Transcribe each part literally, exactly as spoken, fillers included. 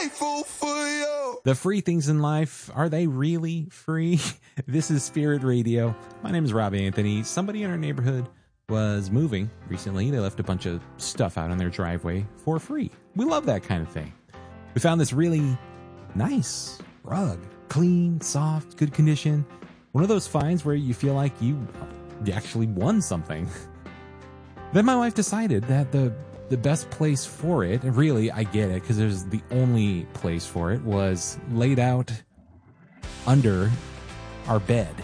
grateful for you. The free things in life, are they really free? This is Spirit Radio. My name is Rob Anthony. Somebody in our neighborhood was moving recently. They left a bunch of stuff out on their driveway for free. We love that kind of thing. We found this really nice rug. Clean, soft, good condition. One of those finds where you feel like you actually won something. Then my wife decided that the the best place for it, and really I get it because there's the only place for it, was laid out under our bed.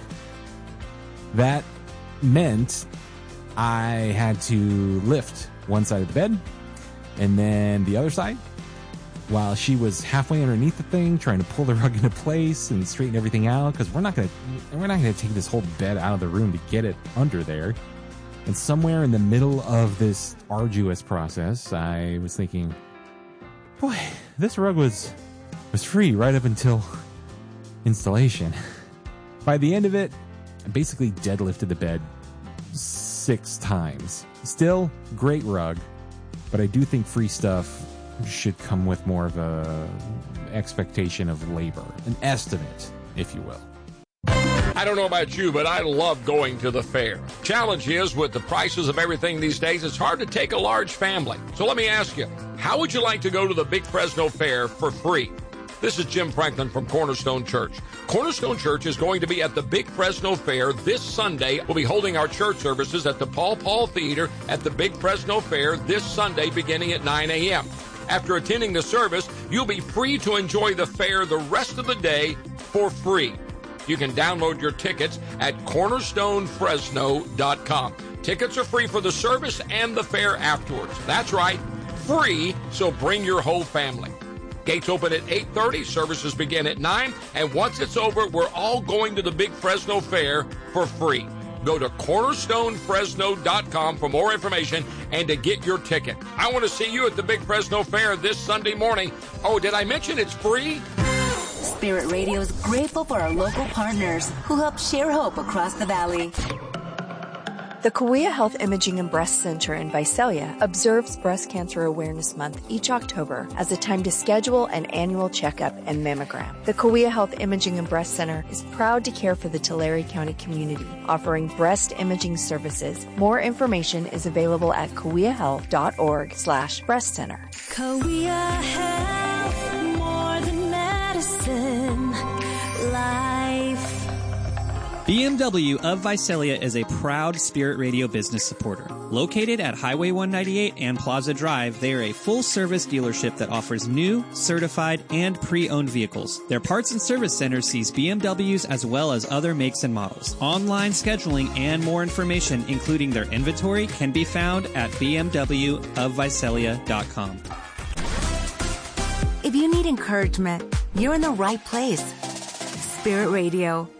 That meant I had to lift one side of the bed and then the other side while she was halfway underneath the thing trying to pull the rug into place and straighten everything out, because we're not going to we're not going to take this whole bed out of the room to get it under there. And somewhere in the middle of this arduous process, I was thinking, boy, this rug was was free right up until installation. By the end of it, I basically deadlifted the bed six times. Still, great rug, but I do think free stuff should come with more of a expectation of labor, an estimate, if you will. I don't know about you, but I love going to the fair. Challenge is, with the prices of everything these days, it's hard to take a large family. So let me ask you, how would you like to go to the Big Fresno Fair for free? This is Jim Franklin from Cornerstone Church. Cornerstone Church is going to be at the Big Fresno Fair this Sunday. We'll be holding our church services at the Paul Paul Theater at the Big Fresno Fair this Sunday beginning at nine a.m. After attending the service, you'll be free to enjoy the fair the rest of the day for free. You can download your tickets at cornerstone fresno dot com. Tickets are free for the service and the fair afterwards. That's right, free, so bring your whole family. Gates open at eight thirty, services begin at nine, and once it's over, we're all going to the Big Fresno Fair for free. Go to cornerstone fresno dot com for more information and to get your ticket. I want to see you at the Big Fresno Fair this Sunday morning. Oh, did I mention it's free? Spirit Radio is grateful for our local partners who help share hope across the valley. The Kauai Health Imaging and Breast Center in Visalia observes Breast Cancer Awareness Month each October as a time to schedule an annual checkup and mammogram. The Kauai Health Imaging and Breast Center is proud to care for the Tulare County community, offering breast imaging services. More information is available at kauai health dot org slash breast center. Kauai Health, more than medicine, life. B M W of Visalia is a proud Spirit Radio business supporter. Located at Highway one ninety-eight and Plaza Drive, they are a full-service dealership that offers new, certified, and pre-owned vehicles. Their parts and service center sees B M Ws as well as other makes and models. Online scheduling and more information, including their inventory, can be found at b m w of visalia dot com. If you need encouragement, you're in the right place. Spirit Radio.